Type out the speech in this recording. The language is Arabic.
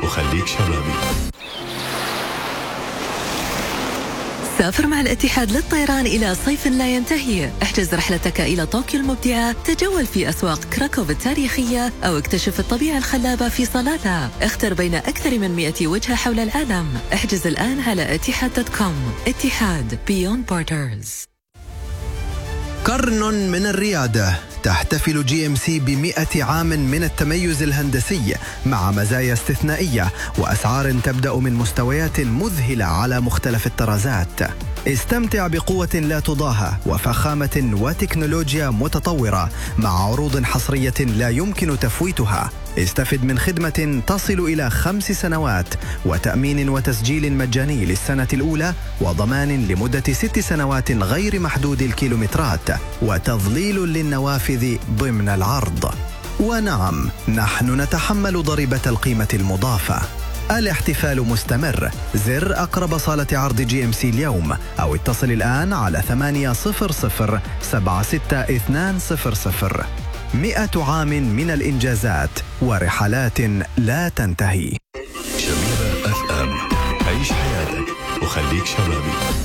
وخليك شبابي. سافر مع الاتحاد للطيران إلى صيف لا ينتهي. احجز رحلتك إلى طوكيو المبدعة، تجول في أسواق كراكوف التاريخية أو اكتشف الطبيعة الخلابة في صالاتها. اختر بين أكثر من 100 وجهة حول العالم. احجز الآن على etihad.com. اتحاد Beyond Borders. قرن من الريادة. تحتفل GMC ب100 عام من التميز الهندسي مع مزايا استثنائية وأسعار تبدأ من مستويات مذهلة على مختلف الطرازات. استمتع بقوة لا تضاهى وفخامة وتكنولوجيا متطورة مع عروض حصرية لا يمكن تفويتها. استفد من خدمة تصل إلى 5 سنوات وتأمين وتسجيل مجاني للسنة الأولى وضمان لمدة 6 سنوات غير محدود الكيلومترات وتظليل للنوافذ ضمن العرض. ونعم، نحن نتحمل ضريبة القيمة المضافة. الاحتفال مستمر. زر أقرب صالة عرض GMC اليوم أو اتصل الآن على 800 76200. 100 عام من الإنجازات ورحلات لا تنتهي. شبيبة FM. عيش حياتك وخليك شبابي.